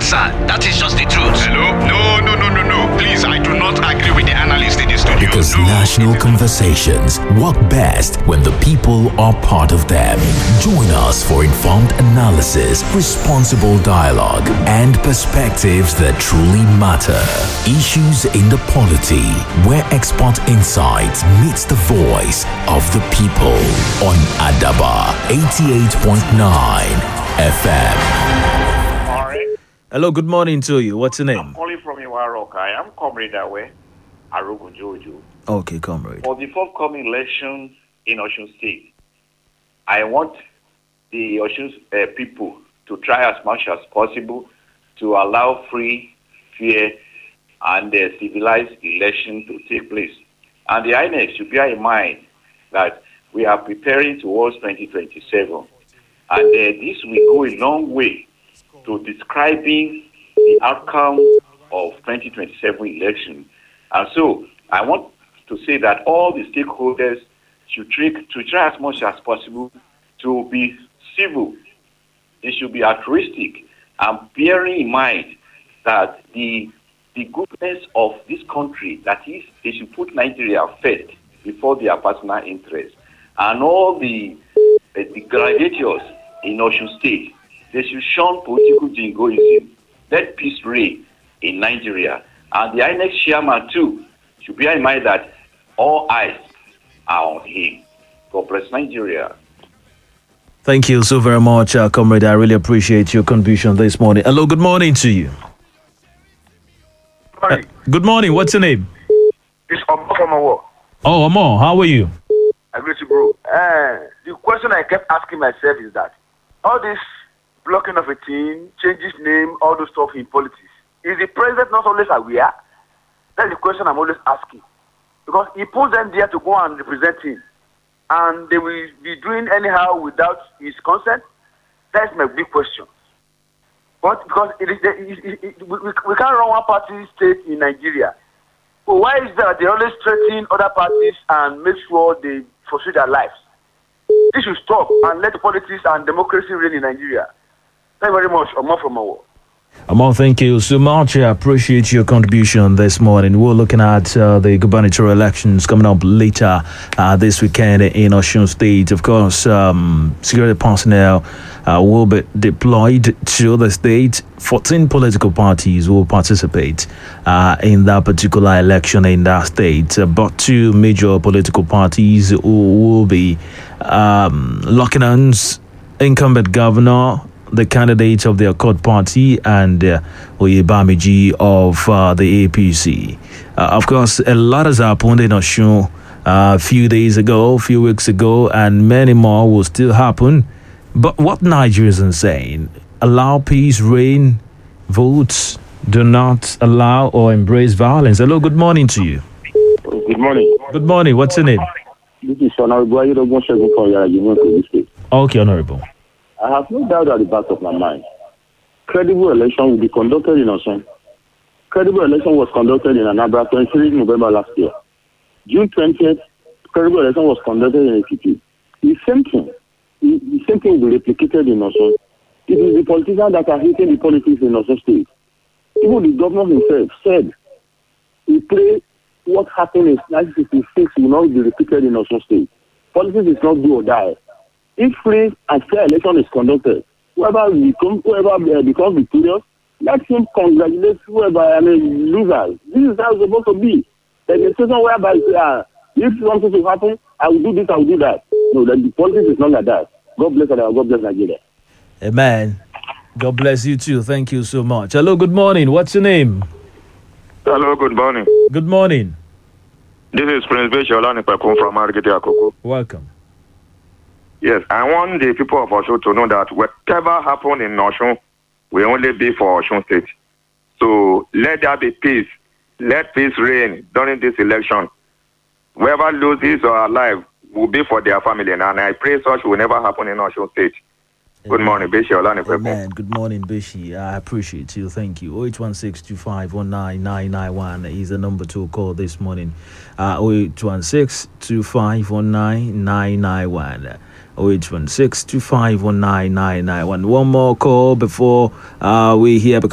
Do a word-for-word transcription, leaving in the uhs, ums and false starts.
sir. That is just the truth. Hello? No, no, no, no, no. Please, I do not agree with the analyst in the studio. Because no. national conversations work best when the people are part of them. Join us for informed analysis, responsible dialogue, and perspectives that truly matter. Issues in the polity, where expert insights meets the voice of the people on Adaba eighty-eight point nine F M. All right. Hello, good morning to you. What's your name? I'm calling from Iwaroka. I am Comrade Awe, Arugun Jojo. Okay, comrade. For the forthcoming election in Osun State, I want the Osun uh, people to try as much as possible to allow free, fair, and uh, civilized election to take place. And the I N E C should bear in mind that we are preparing towards twenty twenty-seven. And uh, this will go a long way to describing the outcome of twenty twenty-seven election. And so I want to say that all the stakeholders should try, to try as much as possible to be civil. They should be altruistic, and bearing in mind that the the goodness of this country, that is, they should put Nigeria first before their personal interests. And all the uh, the gladiators in Osun State, they should shun political jingoism. Let peace reign in Nigeria. And the I N E C chairman, too, should bear in mind that all eyes are on him. God bless Nigeria. Thank you so very much, uh, comrade. I really appreciate your contribution this morning. Hello, good morning to you. Hi. Uh, good morning. What's your name? It's Omo from Owo. Oh, Amo, how are you? I greet you, bro. Uh, the question I kept asking myself is that all this blocking of a team, changes name, all those stuff in politics, is the president not always aware? That's the question I'm always asking. Because he puts them there to go and represent him, and they will be doing anyhow without his consent. That's my big question. But because it is, it, it, it, we, we can't run one party state in Nigeria. So why is that they always threaten other parties and make sure they pursue their lives? This should stop and let politics and democracy reign in Nigeria. Thank you very much. Omar from Owo. Amo, thank you so much. I appreciate your contribution this morning. We're looking at uh, the gubernatorial elections coming up later uh, this weekend in Osun State. Of course, um, security personnel uh, will be deployed to the state. fourteen political parties will participate uh, in that particular election in that state. Uh, but two major political parties who will be um, locking hands: incumbent governor, the candidate of the Accord Party, and uh, Oyebamiji of uh, the A P C. Uh, of course, a lot has happened in Osun uh, a few days ago, a few weeks ago, and many more will still happen. But what Nigerians are saying: allow peace reign, votes, do not allow or embrace violence. Hello, good morning to you. Good morning. Good morning. What's your name? This is Honorable Ayedogun Segun from Yarajumo Kogi State. Okay, Honorable. I have no doubt at the back of my mind. Credible election will be conducted in Osun. Credible election was conducted in Anambra twenty-third November last year. June twentieth, credible election was conducted in Ekiti. The same thing. The, the same thing will be replicated in Osun. It is the politicians that are hating the politics in Osun State. Even the governor himself said he pray what happened in nineteen sixty-six will not be repeated in Osun State. Politics is not do or die. If free and fair election is conducted, whoever become, whoever uh, becomes victorious, let him congratulate whoever I mean losers. This is how it's supposed to be. There's a situation whereby uh, if something to happen, I will do this, I will do that. No, the politics is not like that. God bless Nigeria. God bless Nigeria. Amen. God bless you too. Thank you so much. Hello, good morning. What's your name? Hello, good morning. Good morning. This is Prince Beshola Nipakun from Arigidi Akoko. Welcome. Yes, I want the people of Osun to know that whatever happened in Osun will only be for Osun State. So let there be peace. Let peace reign during this election. Whoever loses or alive will be for their family. And I pray such will never happen in Osun State. Good morning, Bishi Olanipepo. Amen. Good morning, Bishi. I appreciate you. Thank you. oh eight one six, two five one nine, nine nine one is the number to call this morning. Uh, oh eight one six, two five one nine, nine nine one. oh eight one six, two five one nine, nine nine one. One more call before uh, we hear.